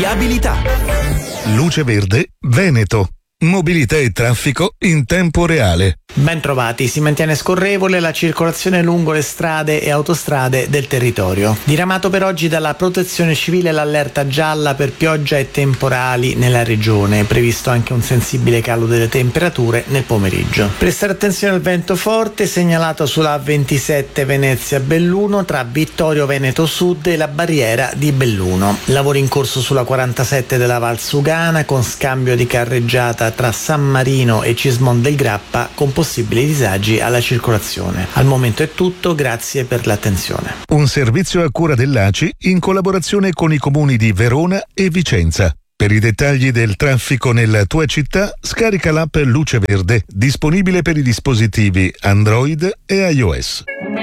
Viabilità. Luce Verde Veneto. Mobilità e traffico in tempo reale. Ben trovati, si mantiene scorrevole la circolazione lungo le strade e autostrade del territorio. Diramato per oggi dalla Protezione Civile l'allerta gialla per pioggia e temporali nella regione, previsto anche un sensibile calo delle temperature nel pomeriggio. Prestare attenzione al vento forte segnalato sulla A27 Venezia-Belluno tra Vittorio Veneto Sud e la barriera di Belluno. Lavori in corso sulla 47 della Valsugana con scambio di carreggiata tra San Marino e Cismon del Grappa con possibili disagi alla circolazione. Al momento è tutto, grazie per l'attenzione. Un servizio a cura dell'ACI in collaborazione con i comuni di Verona e Vicenza. Per i dettagli del traffico nella tua città, scarica l'app Luce Verde, disponibile per i dispositivi Android e iOS.